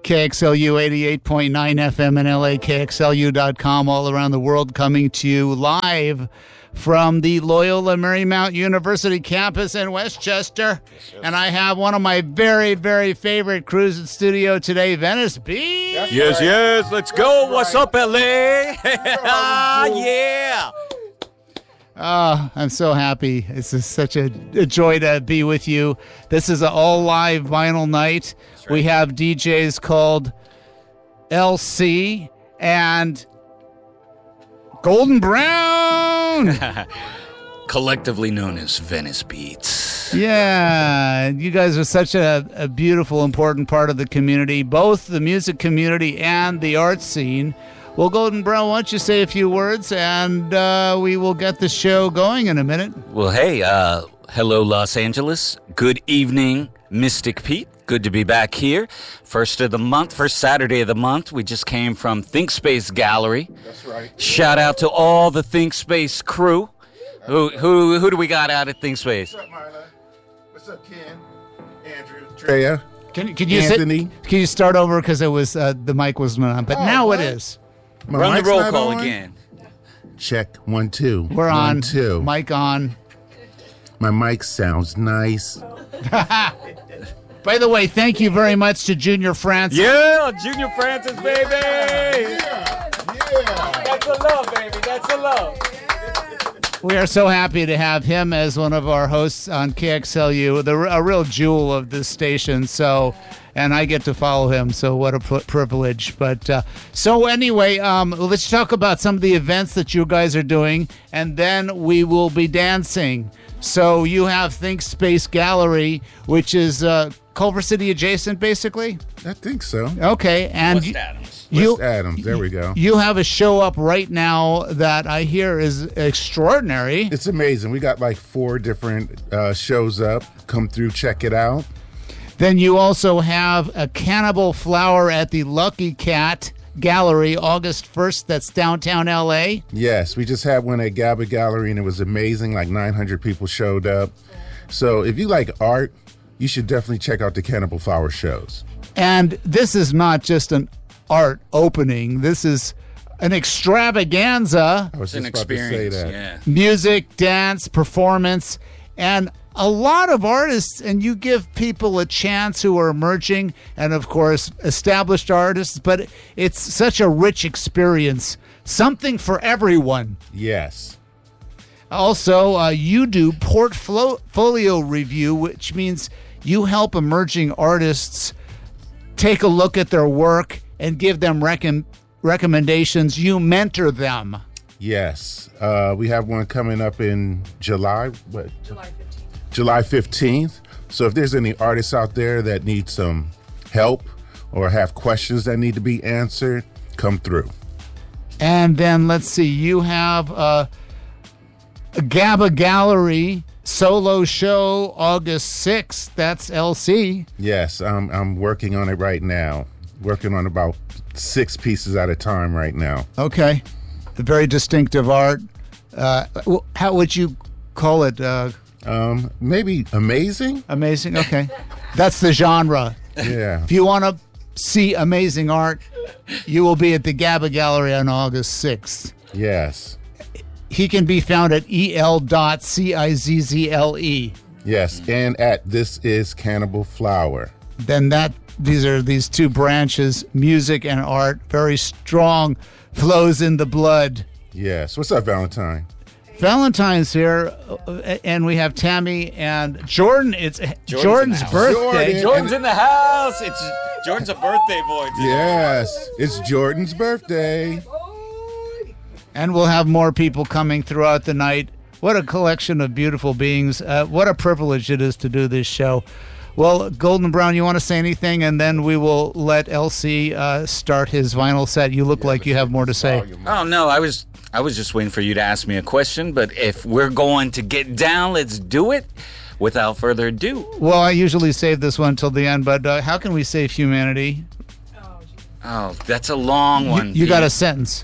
KXLU 88.9 FM in LA, KXLU.com, all around the world, coming to you live from the Loyola Marymount University campus in Westchester. And I have one of my very, very favorite crews in studio today, Venice Beats. Yes, let's go. What's up, LA? Yeah. Oh, I'm so happy. This is such a joy to be with you. This is an all-live vinyl night. Right. We have DJs called LC and Golden Brown. Collectively known as Venice Beats. Yeah, you guys are such a beautiful, important part of the community, both the music community and the art scene. Well, Golden Brown, why don't you say a few words, and we will get the show going in a minute. Well, hey, hello, Los Angeles. Good evening, Mystic Pete. Good to be back here. First Saturday of the month. We just came from ThinkSpace Gallery. That's right. Shout out to all the ThinkSpace crew. Who do we got out at ThinkSpace? What's up, Marla? What's up, Ken? Andrew? Treya? Can you Anthony? Can you start over because it was the mic wasn't on, but now what? It is. Run the roll call again. Check 1 2. We're on. 1 2. Mic on. My mic sounds nice. By the way, thank you very much to Junior Francis. Yeah, Junior Francis, baby. Yeah. That's a love, baby. That's a love. We are so happy to have him as one of our hosts on KXLU, a real jewel of this station. And I get to follow him, so what a privilege. But so anyway, let's talk about some of the events that you guys are doing, and then we will be dancing. So you have ThinkSpace Gallery, which is Culver City adjacent, basically? I think so. Okay. And West Adams. West Adams, there we go. You have a show up right now that I hear is extraordinary. It's amazing. We got like 4 different shows up. Come through, check it out. Then you also have a Cannibal Flower at the Lucky Cat Gallery, August 1st. That's downtown LA. Yes, we just had one at GABA Gallery, and it was amazing. Like 900 people showed up. So if you like art, you should definitely check out the Cannibal Flower shows. And this is not just an art opening. This is an extravaganza. I was It's just an about to say experience, that. yeah. Music, dance, performance, and a lot of artists, and you give people a chance who are emerging, and of course established artists, but it's such a rich experience, something for everyone. Yes. Also, you do portfolio review, which means you help emerging artists take a look at their work and give them recommendations. You mentor them. Yes. We have one coming up in July. What? July 15th. So if there's any artists out there that need some help or have questions that need to be answered, come through. And then let's see, you have a GABA Gallery solo show August 6th. That's LC. Yes, I'm working on it right now. Working on about 6 pieces at a time right now. Okay. Very distinctive art. How would you call it? Maybe amazing? Amazing? Okay. That's the genre. Yeah. If you want to see amazing art, you will be at the GABA Gallery on August 6th. Yes. He can be found at el.cizzle. Yes, and at This Is Cannibal Flower. Then these 2 branches, music and art, very strong, flows in the blood. Yes. What's up, Valentine? Valentine's here, and we have Tammy and Jordan. It's Jordan's birthday. Jordan's in the house. Jordan's a birthday boy today. Yes, it's Jordan's birthday. And we'll have more people coming throughout the night. What a collection of beautiful beings. What a privilege it is to do this show. Well, Golden Brown, you want to say anything? And then we will let LC start his vinyl set. You look like you have more to say. Oh, no, I was just waiting for you to ask me a question, but if we're going to get down, let's do it. Without further ado. Well, I usually save this one till the end, but how can we save humanity? Oh, that's a long one. You got a sentence.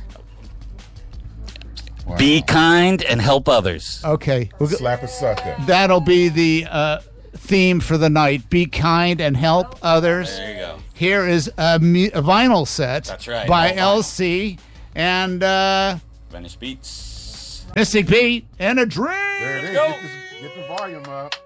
Wow. Be kind and help others. Okay. Slap a sucker. That'll be the theme for the night. Be kind and help others. There you go. go. Here is a vinyl set. That's right, by all vinyl. LC and Venice Beats. Mystic Pete and a drink. There it is. go. Get the volume up.